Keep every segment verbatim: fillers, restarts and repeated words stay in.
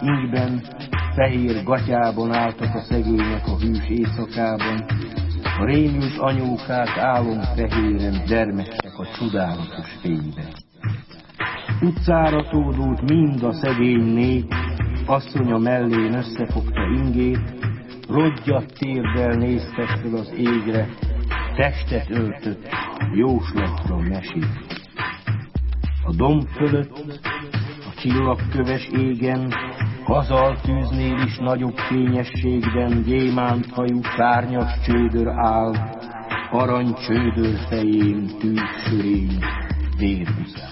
ingben, fehér gatyában álltak a szegények a hűs éjszakában. A rémült anyókák álomfehéren dermestek a csodálatos fényben. Utcára tódult mind a szegény nép, asszonya mellén összefogta ingét, rodgyat térdel néztek föl az égre, testet öltött, jóslatra mesét. A domb fölött, a csillagköves égen, kazaltűznél is nagyobb fényességben gyémánthajú szárnyas csődör áll, arany csődör fején tűzsörény vérbuszál.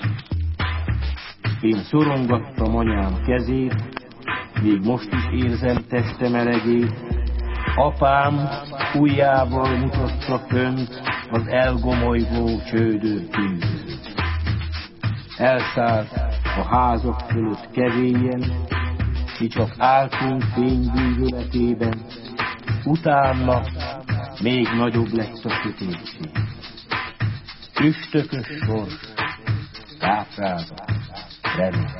Én szorongattam anyám kezét, még most is érzem teste melegét. Apám ujjával mutatta fönt az elgomolygó csődör tűz. Elszállt a házak fölött kevélyen, mi csak álltunk fénybűvöletében, utána még nagyobb lett a sötétség. Üstökös sors, táprázat, remény.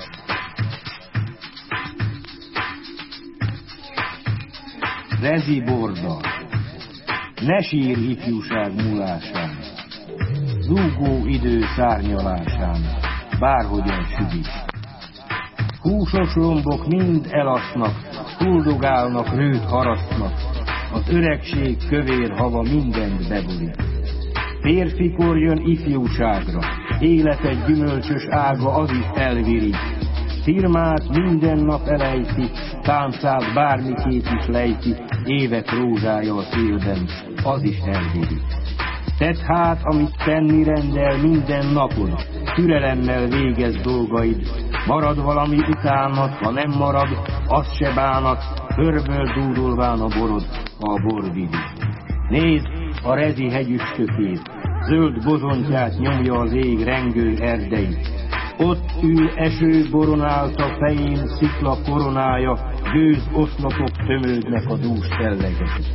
Rezi borda, ne sír ifjúság múlásán, zúgó idő szárnyalásán, bárhogyan sügít. Húsos lombok mind elasznak, huldogálnak, rőt harasztnak, az öregség kövér hava mindent beborít. Férfikor jön ifjúságra, élet egy gyümölcsös ága, az is elvirít. Firmát minden nap elejti, táncát bármiképp is lejti, évek rózsája a szélben, az is elvirít. Tedd hát, amit tenni rendel minden napod, türelemmel végezz dolgaid, marad valami utánat, ha nem marad, az se bánat, förből dúrulván a borod, ha a bor vidít. Nézd a Rezi hegyüstökét, zöld bozontját nyomja az ég rengő erdeit. Ott ül eső boronálta fején szikla koronája, gőz oszlopok tömődnek a dús felleget.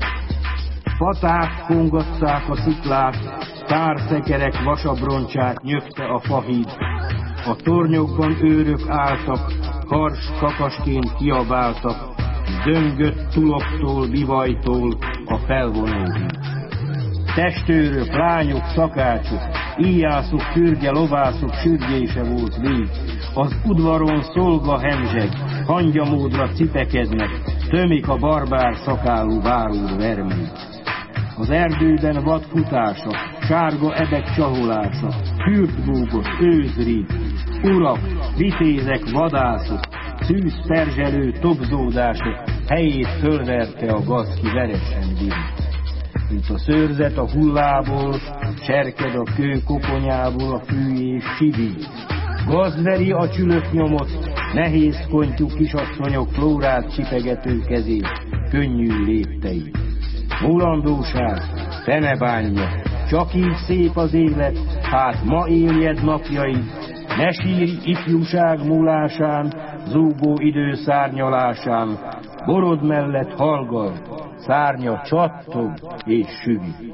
Faták kongatszák a sziklát, társzekerek vasabroncsát nyögte a fahíd. A tornyokban őrök álltak, hars kakasként kiabáltak, döngött tuloktól, bivajtól a felvonóhíd. Testőrök, lányok, szakácsok, íjászok, fürge, lovászok sürgése volt vég. Az udvaron szolga hemzseg, hangyamódra cipekednek, tömik a barbár szakálú várúr vermét. Az erdőben vad futása, sárga ebek csaholása, fürtbúgos, őzrít, urak, vitézek, vadászok, szűz perzselő tobzódások, helyét fölverte a gazki veresen virít. Mint a szőrzet a hullából, cserked a kő koponyából a fű és sivít. Gazveri a csülök nyomot, nehéz kontyú kisasszonyok flórát csipegető kezét, könnyű lépteit. Mulandóság, te ne bánja, csak így szép az élet, hát ma éljed napjaid. Ne sírj ifjúság múlásán, zúgó idő szárnyalásán, borod mellett hallgass, szárnya csattog és süvít.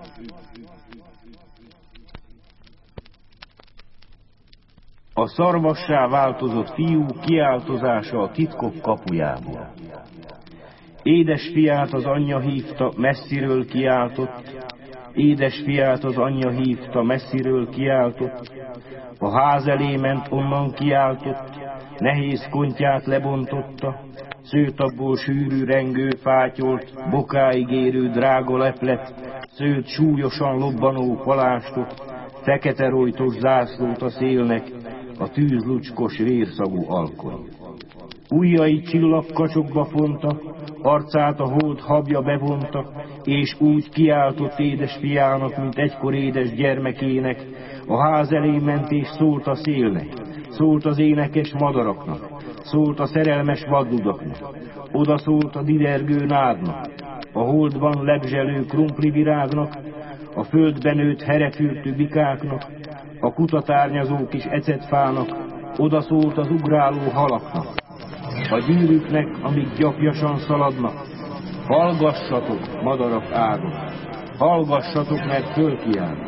A szarvassá változott fiú kiáltozása a titkok kapujából. Édesfiát az anyja hívta, messziről kiáltott, édesfiát az anyja hívta, messziről kiáltott, a ház elé ment, onnan kiáltott, nehéz kontyát lebontotta, szőtagból sűrű rengő fátyolt, bokáig érő drága leplet, szőt súlyosan lobbanó palástot, fekete rojtos zászlót a szélnek, a tűzlucskos vérszagú alkony. Ujjai csillagkacsokba fonta, arcát a hold habja bevonta, és úgy kiáltott édesfiának, mint egykor édes gyermekének, a ház elé ment és szólt a szélnek, szólt az énekes madaraknak, szólt a szerelmes vaddudaknak, oda szólt a didergő nádnak, a holdban lebzselő krumplivirágnak, a földben nőtt herefürtő bikáknak, a kutatárnyazó kis ecetfának, oda szólt az ugráló halaknak, a gyűrűknek, amik gyapjasan szaladnak. Hallgassatok, madarak ágok, hallgassatok, mert fölkiáll.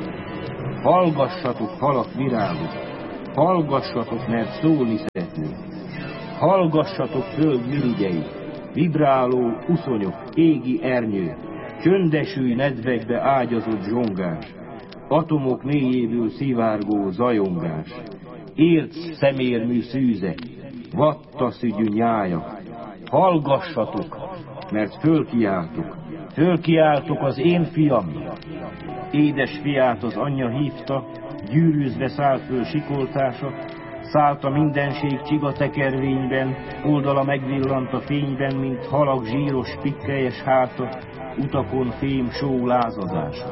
Hallgassatok, halak virágok, hallgassatok, mert szólni szeretnék. hallgassatok föld mirigyei, vibráló uszonyok, égi ernyő, csöndesülj nedvekbe ágyazott zsongás, atomok mélyéből szivárgó zajongás, érc szemérmű szűzek, vattaszügyű nyájak. Hallgassatok, mert fölkiáltok, fölkiáltok az én fiam. Édes fiát az anyja hívta, gyűrűzve szállt föl sikoltása, szállt a mindenség csiga tekervényben, oldala megvillant a fényben, mint halak zsíros pikkelyes háta, utakon fém só lázadása.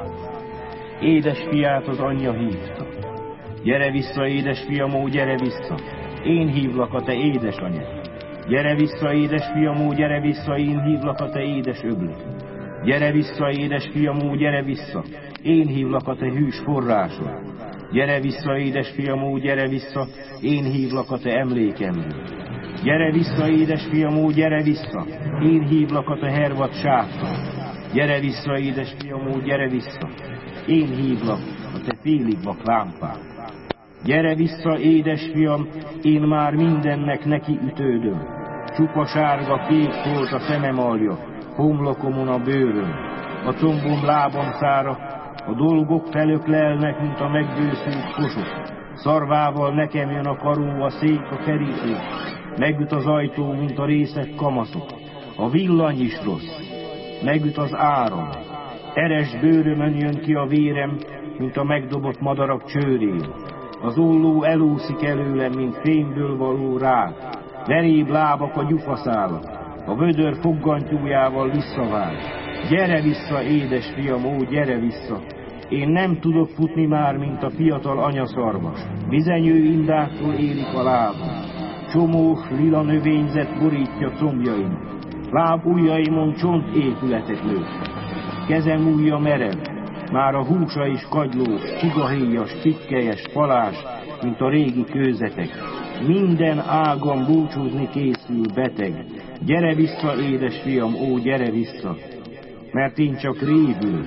Édes fiát az anyja hívta. Gyere vissza, édes fiam, ó, gyere vissza, én hívlak a te édesanyja. Gyere vissza, édes fiam, ó, gyere vissza, én hívlak a te édes öblök. Gyere vissza, édes fiam, ó, gyere vissza, én hívlak a te hűs forrásod. Gyere vissza, édes fiam, ó, gyere vissza, én hívlak a te emlékemről. Gyere vissza, édes fiam, ó, gyere vissza, én hívlak a te hervad sátra. Gyere vissza, édes fiam, ó, gyere vissza, én hívlak a te félig vak lámpád. Gyere vissza, édes fiam, én már mindennek neki ütődöm. Csupa sárga, kék folt a szemem alja, homlokomon a bőröm, a combom lábam szára, a dolgok felöklelnek, mint a megbőszült kosok. Szarvával nekem jön a karó, a szék, a kerítő, megüt az ajtó, mint a részek kamaszok. A villany is rossz, megüt az áram, eres bőrömön jön ki a vérem, mint a megdobott madarak csőrén. Az olló elúszik előlem, mint fémből való rád, veréb lábak a gyufaszálak, a vödör foggantyújával visszavág. Gyere vissza, édes fiam, ó, gyere vissza, én nem tudok futni már, mint a fiatal anyaszarvas. Bizenyő indáktól érik a lábam, csomós lila növényzet borítja combjaim, láb ujjaimon csont épületet lőtt. Kezem ujja merev, már a húsa is kagylós, csigahéjas, pikkelyes, palás, mint a régi kőzetek. Minden ágam búcsúzni készül beteg. Gyere vissza, édes fiam, ó, gyere vissza, mert én csak révül.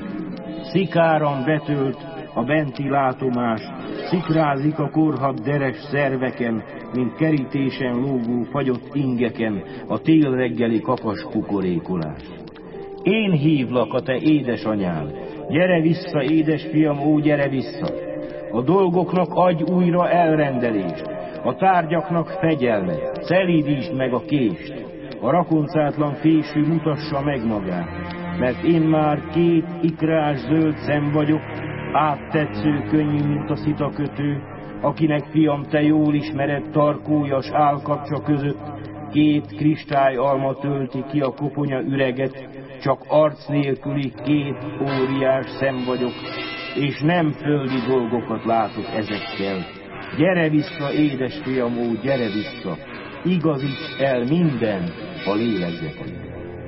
Szikáran betölt a benti látomás, szikrázik a korhat deres szerveken, mint kerítésen lógó fagyott ingeken a tél reggeli kakas kukorékolás. Én hívlak a te édesanyád, gyere vissza, édes fiam, ó, gyere vissza. A dolgoknak adj újra elrendelést, a tárgyaknak fegyelmet, szelídítsd meg a kést, a rakoncátlan fésű mutassa meg magát, mert én már két ikrás zöld szem vagyok, áttetsző, könnyű, mint a szitakötő, akinek, fiam, te jól ismered, tarkójas állkapcsa között két kristályalma tölti ki a koponya üreget, csak arc nélküli két óriás szem vagyok, és nem földi dolgokat látok ezekkel. Gyere vissza, édes fiam, ó, gyere vissza, igazíts el minden a lélegzetét.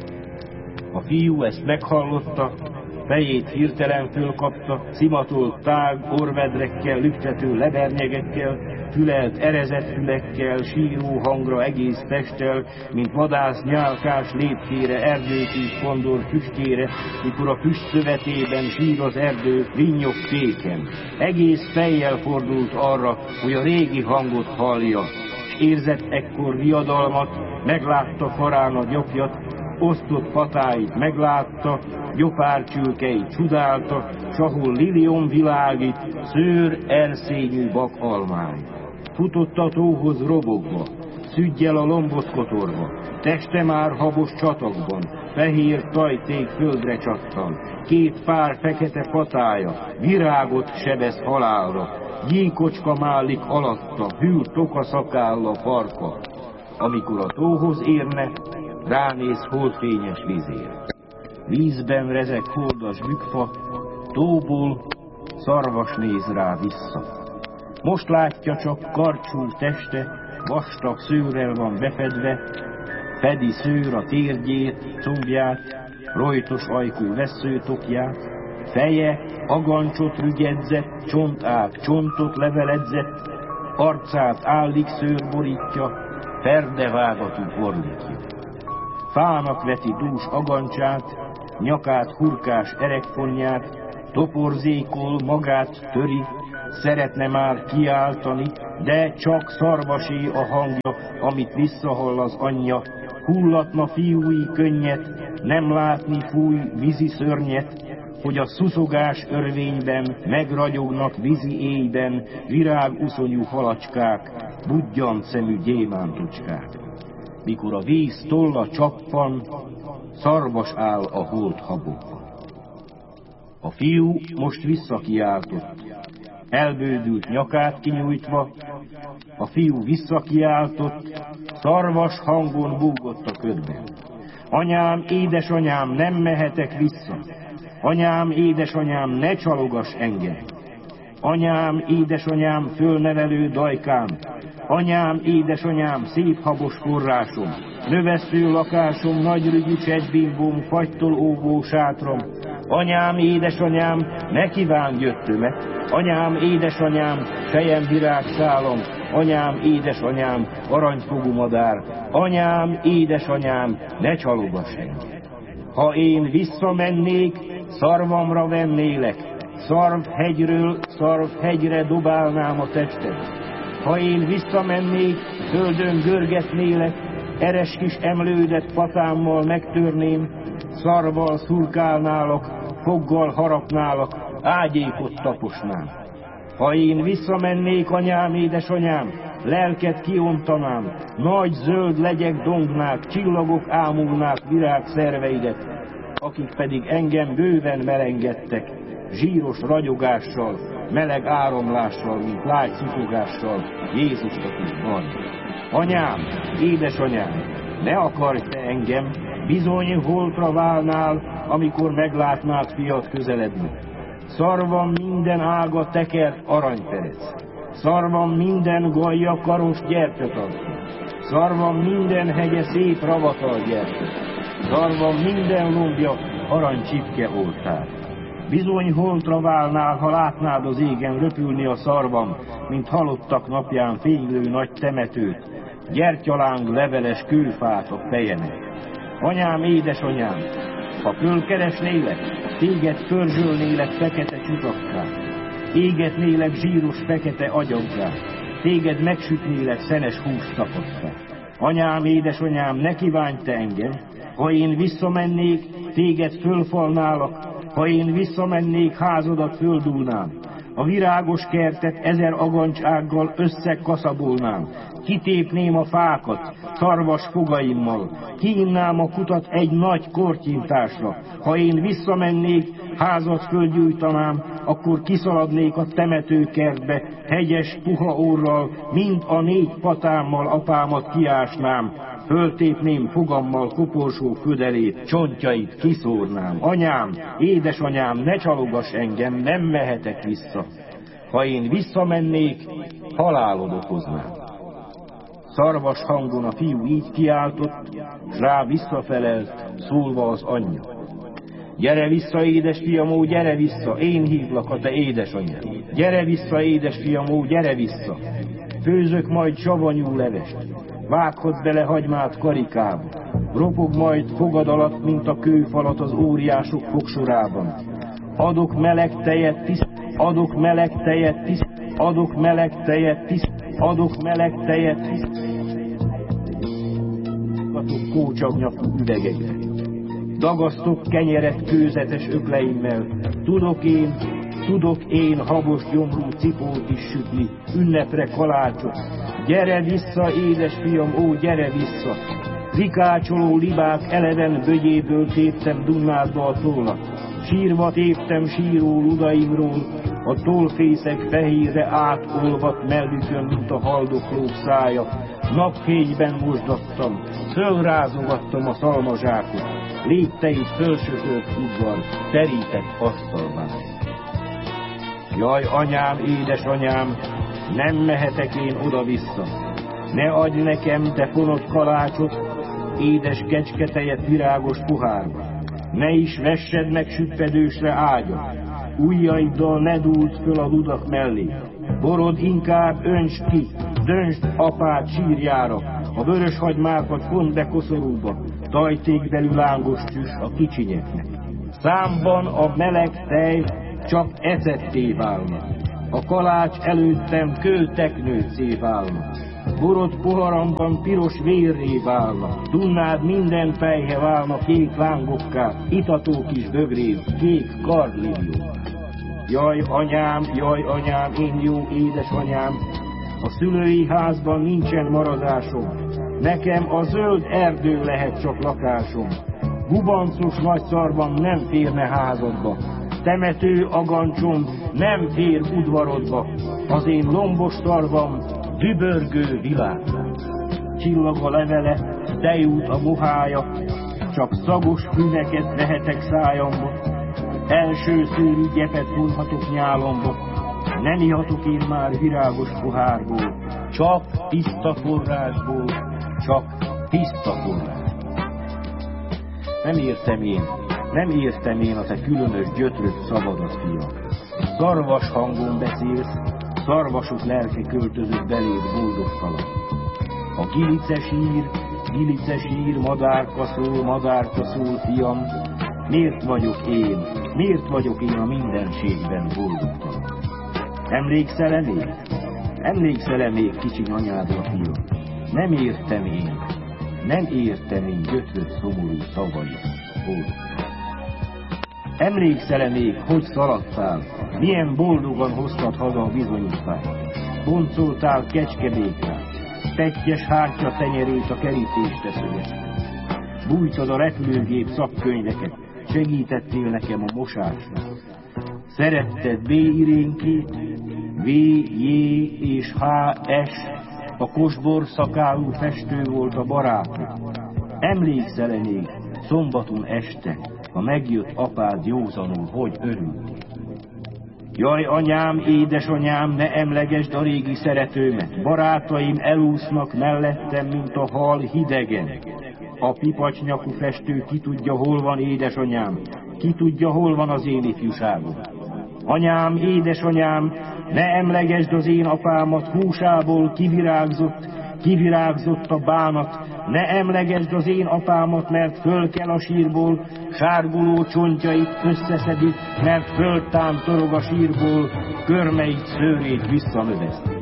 A fiú ezt meghallotta, fejét hirtelen fölkapta, szimatolt tág orvedrekkel, lüktető lebernyegekkel, fülelt erezett fülekkel, síró hangra egész testtel, mint vadász nyálkás lépkére, erdőtűz kondor füstjére, mikor a füst szövetében sír az erdő, vinnyog féken. Egész fejjel fordult arra, hogy a régi hangot hallja, s érzett ekkor viadalmat, meglátta farán a gyapjat, osztott patáit meglátta, gyopárcsülkeit csodálta, s ahol liliom világít, szőr erszényű bak almány. Futott a tóhoz robogva, szüggyel a lombot kotorva, teste már habos csatagban, fehér tajték földre csattan, két pár fekete patája, virágot sebez halálra, gyíkocska málik alatta, hűr toka szakáll a farka. Amikor a tóhoz érne, ránéz holdfényes vízére. Vízben rezeg holdas bükfa, tóból szarvas néz rá vissza. Most látja csak karcsú teste, vastag szőrrel van befedve, fedi szőr a térgyét, combját, rojtos ajkú vesszőtokját, feje agancsot rügyedzett, csontát csontot leveledzett, arcát állik szőr borítja, ferdevágatú borítja. Fának veti dús agancsát, nyakát hurkás erekfonját, toporzékol, magát töri, szeretne már kiáltani, de csak szarvasé a hangja, amit visszahall az anyja. Hullatna fiúi könnyet, nem látni fúj vízi szörnyet, hogy a szuszogás örvényben megragyognak vízi éjben viráguszonyú halacskák, budgyant szemű gyémántocskák. Mikor a víz tolla csappan, szarvas áll a holt habokban. A fiú most visszakiáltott, elbődült nyakát kinyújtva, a fiú visszakiáltott, szarvas hangon búgott a ködben. Anyám, édesanyám, nem mehetek vissza. Anyám, édesanyám, ne csalogass engem. Anyám, édesanyám, fölnevelő dajkám. Anyám, édesanyám, szép habos forrásom. Növesztő lakásom, nagyrügyű csettbimbóm, fagytól óvó sátrom. Anyám, édesanyám, ne kívánd jöttömet. Anyám, édesanyám, fejem virágszálom. Anyám, édesanyám, aranyfogú madár. Anyám, édesanyám, ne csalogass engem. Ha én visszamennék, szarvamra vennélek, szarvhegyről szarvhegyre dobálnám a testet. Ha én visszamennék, földön görgetnélek, eres kis emlődet patámmal megtörném, szarval szurkálnálak, foggal harapnálak, ágyékot taposnám. Ha én visszamennék, anyám, édesanyám, lelket kiontanám, nagy zöld legyek dongnák, csillagok ámulnák virágszerveidet, akik pedig engem bőven melengettek, zsíros ragyogással, meleg áramlással, mint lágy szufogással, Jézusnak is van. Anyám, édesanyám, ne akarj te engem, bizony holtra válnál, amikor meglátnád fiat közeledni. Szarvam minden ága tekert aranyperec, szarvam minden gajja karos gyertyatartó, szarvam minden hegye szép ravatal gyertya, szarvam minden lombja aranycsipke oltár. Bizony holtra válnál, ha látnád az égen röpülni a szarvam, mint halottak napján fénylő nagy temetőt, gyertyaláng leveles kőfát a fejenek. Anyám, édesanyám, ha fölkeresnélek, téged körzsölnélek fekete csutakká, égetnélek zsíros fekete agyaggá, téged megsütnélek szenes hústapakká. Anyám, édesanyám, ne kívánj te engem, ha én visszamennék, téged fölfalnálak, ha én visszamennék, házadat földúlnám, a virágos kertet ezer agancsággal összekaszabolnám, kitépném a fákat szarvas fogaimmal, kiinnám a kutat egy nagy kortyintásra. Ha én visszamennék, házat földgyújtanám, akkor kiszaladnék a temetőkertbe, hegyes puha orral, mind a négy patámmal apámat kiásnám, föltépném fogammal koporsó födelét, csontjait kiszórnám. Anyám, édesanyám, ne csalogass engem, nem mehetek vissza. Ha én visszamennék, halálod okoznám. Szarvas hangon a fiú így kiáltott, s rá visszafelelt, szólva az anyja. Gyere vissza, édesfiam, ó, gyere vissza, én hívlak a te édesanyád. Gyere vissza, édesfiam, ó, gyere vissza. Főzök majd savanyú levest, vághatsz bele hagymát karikába. Ropog majd fogad alatt, mint a kőfalat az óriások fogsorában. Adok meleg tejet tiszt, adok meleg tejet tiszt, adok meleg tejet tiszt, adok meleg tejet tiszt. Adok kócsagnyakú üvegekre. Dagasztok kenyeret kőzetes ökleimmel. Tudok én, tudok én habos gyomrú cipót is sütni, ünnepre kalácsot. Gyere vissza, édesfiam, ó, gyere vissza! Rikácsoló libák eleven bögyéből téptem Dunnádba a tollat. Sírva téptem síró ludaimról, a tollfészek fehérre átolvadt mellükön, mint a haldoklók szája. Napfényben mosdattam, fölrázogattam a szalmazsákot, lépteit fölsöpört udvar, terített asztalban. Jaj, anyám, édesanyám, nem mehetek én oda-vissza. Ne adj nekem, te fonott kalácsot, édes kecsketejet virágos pohárba. Ne is vessed meg süppedősre ágyat, ujjaiddal ne dúld föl a ludak mellé. Borod inkább öntsd ki, döntsd apád sírjára, a vörös hagymákat fond be koszorúba, tajtékbelű lángos tüs a kicsinyeknek. Számban a meleg tej csak ecetté válna. A kalács előttem kőteknőt szépálna, borot poharamban piros vérré válna, Dunnád minden pelyhe válna kék lángokká, itató kis bögrém, kék kardlilió. Jaj, anyám, jaj, anyám, én jó édesanyám, a szülői házban nincsen maradásom, nekem a zöld erdő lehet csak lakásom. Gubancos nagy szarban nem férne házadba, temető agancsom nem fér udvarodba, az én lombos szarvam dübörgő világban. Csillag a levele, tejút a mohája, csak szagos fűneket vehetek szájamba, első szőrű gyepet vonhatok nyálomba, nem ihatok én már virágos pohárból, csak tiszta forrásból, csak tiszta forrásból. Nem értem én, nem értem én a te különös gyötrött szabadat, fiam. Szarvas hangon beszélsz, szarvasok lelke költözött beléd boldogtalan. A gilice sír, gilice sír, madárka szól, madárka szól, fiam. Miért vagyok én, miért vagyok én a mindenségben boldogtalan? Emlékszel-e még? Emlékszel-e még kicsiny anyádra, fiam? Nem értem én, nem értem én gyötrött szomorú szavait, boldogtalan. Emlékszel-e még, hogy szaladtál, milyen boldogan hoztad haza a bizonyítványt? Boncoltál kecskebékát, pettyes hártya tenyerét a kerítésre szögezted. Bújtad a repülőgép szakkönyveket, segítettél nekem a mosásra. Szeretted B. Irénkét, V. J. és H. S. A kosbor szakálú festő volt a barátom. Emlékszel-e még, szombaton este, ha megjött apád józanul, hogy örült? Jaj, anyám, édesanyám, ne emlegesd a régi szeretőmet, barátaim elúsznak mellettem, mint a hal hidegen. A pipacsnyakú festő ki tudja, hol van édesanyám, ki tudja, hol van az én ifjúságom. Anyám, édesanyám, ne emlegesd az én apámat, húsából kivirágzott, kivirágzott a bánat, ne emlegesd az én apámat, mert fölkel a sírból, sárguló csontjait összeszedi, mert föltántorog a sírból, körmeit, szőrét visszanöveszti.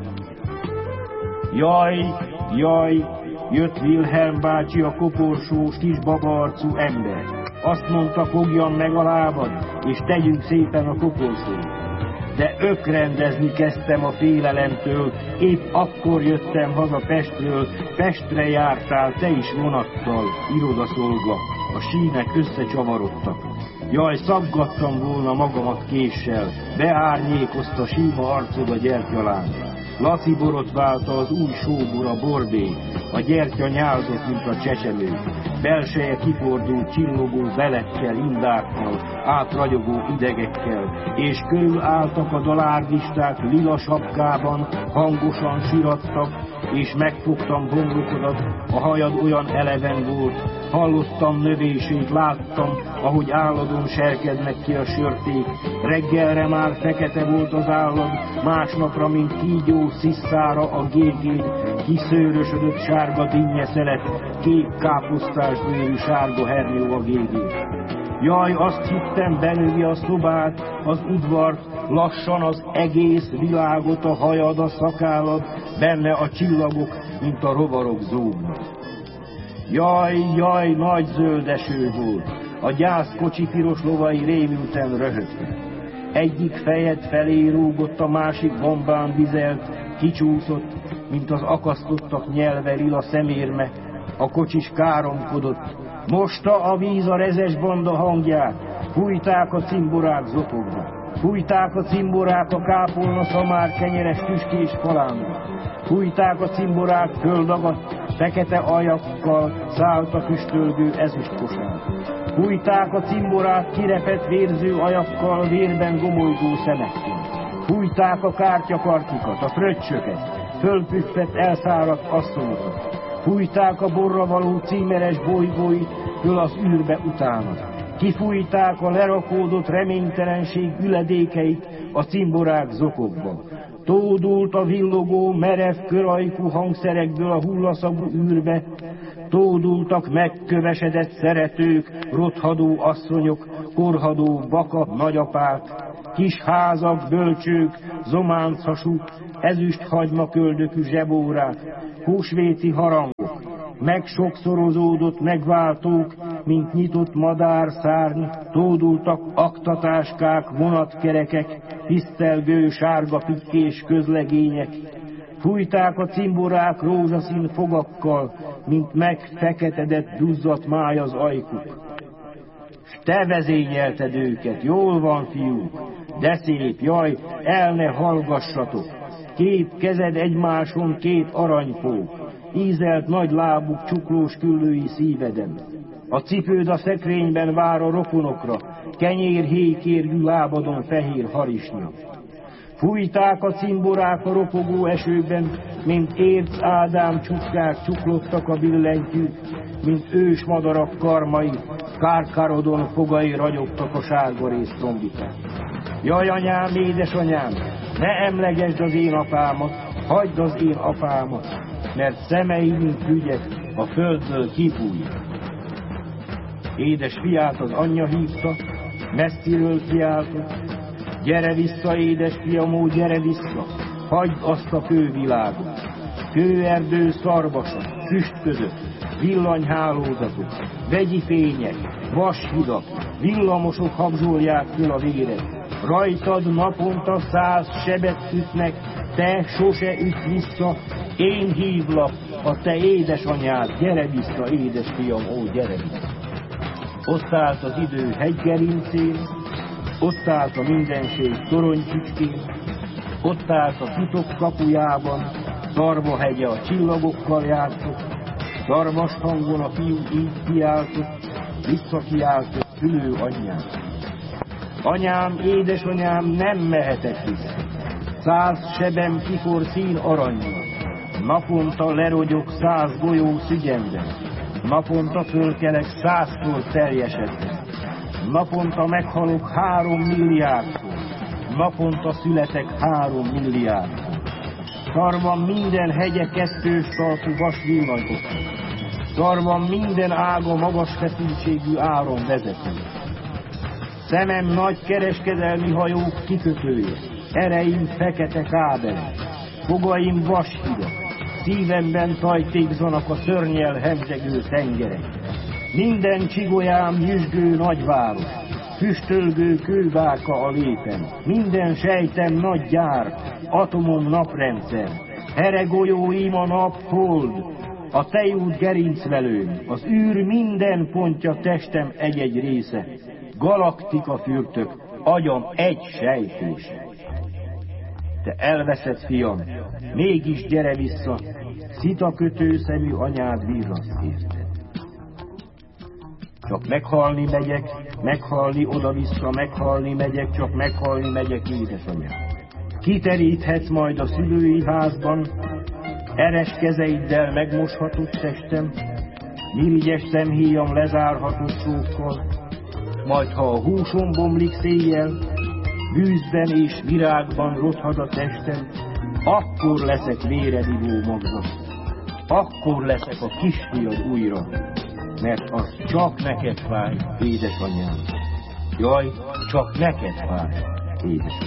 Jaj, jaj, jött Wilhelm bácsi, a koporsós, kis babaarcú ember. Azt mondta, fogjam meg a lábad, és tegyünk szépen a koporsót. De ökrendezni kezdtem a félelemtől, épp akkor jöttem haza Pestről, Pestre jártál te is vonattal, irodaszolga, a sínek összecsavarodtak. Jaj, szaggattam volna magamat késsel, beárnyékozta síma arcod a gyertyalán. Laci borotválta az új sóbor a borbé, a gyertya nyálzott, mint a csecsemő. Belseje kifordult csillogó velekkel, indákkal, átragyogó idegekkel, és körül álltak a dalárdisták lila sapkában, hangosan sirattak, és megfogtam homlokodat, a hajad olyan eleven volt, hallottam növését, láttam, ahogy álladon serkednek ki a sörték, reggelre már fekete volt az állad, másnapra, mint kígyó sziszára a gégéd, kiszőrösödött sárga dinnye szelet, kék káposztás bőrű sárga hernyó a gégéd. Jaj, azt hittem, benövi a szobát, az udvart, lassan az egész világot, a hajad, a szakállad, benne a csillagok, mint a rovarok zúgnak. Jaj, jaj, nagy zöld eső volt, a gyászkocsi piros lovai rémülten röhögtek. Egyik fejed felé rúgott, a másik bombán vizelt, kicsúszott, mint az akasztottak nyelve lila szemérme, a kocsis káromkodott, mosta a víz a rezes banda hangját, fújták a cimborák zokogva, fújták a cimborák a kápolna szamár kenyeres tüskés falánba, fújták a cimborák földagadt, fekete aljakkal szállt a füstölgő ezüstkosár. Fújták a cimborák kirepett vérző ajakkal, vérben gomolygó szemekkel. Fújták a kártyakartikat, a fröccsöket, fölpüffett elszáradt asszonyokat. Fújták a borra való címeres bolygóit, föl az űrbe utána. Kifújták a lerakódott reménytelenség üledékeit a cimborák zokogba. Tódult a villogó, merev körajkú hangszerekből a hullaszagú űrbe, tódultak megkövesedett szeretők, rothadó asszonyok, korhadó baka nagyapák, kis házak, bölcsők, zománcasú, ezüst hagymaköldökű zsebórák, húsvéti harangok, meg sokszorozódott megváltók, mint nyitott madárszárny, tódultak aktatáskák, vonatkerekek, tisztelgő sárga pikkés közlegények, fújták a cimborák rózsaszín fogakkal, mint megfeketedett duzzadt máj az ajkuk. S te vezényelted őket, jól van, fiúk, de szép, jaj, el ne hallgassatok, két kezed egymáson, két aranypó, ízelt nagy lábuk csuklós küllői szíveden. A cipőd a szekrényben vár a rokonokra, kenyér héjkérgű lábadon fehér harisnya. Fújták a cimborák a ropogó esőben, mint érc Ádám csukkák csuklottak a billentyűk, mint ős madarak karmai, kárkárodon fogai ragyogtak a sárgarész trombitán. Jaj, anyám, édesanyám, ne emlegesd az én apámat, hagyd az én apámat, mert szemei, mint ügyek, a földből kifújják. Édes fiát az anyja hívta, messziről kiáltott, gyere vissza, édes fiam, ó, gyere vissza, hagyd azt a kővilágot, kőerdő szarvasa, füst között, villanyhálózatok, vegyi fények, vashidak, villamosok habzsolják föl a véret, rajtad naponta száz sebet ütnek, te sose üt vissza, én hívlak, a te édesanyád, gyere vissza, édes fiam, ó, gyere vissza. Ott állt az idő hegygerincén, ott állt a mindenség toronycsücskén, ott állt a titok kapujában, Szarvahegye a csillagokkal játszott, szarvas hangon a fiú így kiáltott, visszakiáltott szülő anyjám. Anyám, édesanyám, nem mehetek vissza, száz sebem kifor szín aranyban, naponta lerogyok száz golyó szügyemben, naponta fölkelek százszor teljesedben, naponta meghalok három milliárdszor, naponta születek három milliárdszor. Szarvan minden hegye kettős talpú vas villanyok, szarvan minden ága magas feszültségű áron vezető. Szemem nagy kereskedelmi hajók kikötője, ereim fekete kábelek, fogaim vashidak, szívemben tajtékzanak a szörnyel hemzsegő tengerek. Minden csigolyám nyüzsgő nagyváros, füstölgő kőbárka a lépen, minden sejtem nagy gyár, atomom naprendszer, heregolyóim a nap hold, a tejút gerincvelőm, az űr minden pontja testem egy-egy része, galaktika fürtök, agyam egy sejtése. Te elveszett fiam, mégis gyere vissza, szitakötő szemű anyád virraszt érted. Csak meghalni megyek, meghalni oda-vissza, meghalni megyek, csak meghalni megyek, édesanyám. Kiteríthetsz majd a szülői házban, eres kezeiddel megmoshatod testem, mirigyes szemhéjam lezárhatod szókkal, majd ha a húsom bomlik széjjel, bűzben és virágban rothad a testem, akkor leszek véredivó magzat, akkor leszek a kisfiad újra, mert az csak neked fáj, édesanyám. Jaj, csak neked fáj, édesanyám.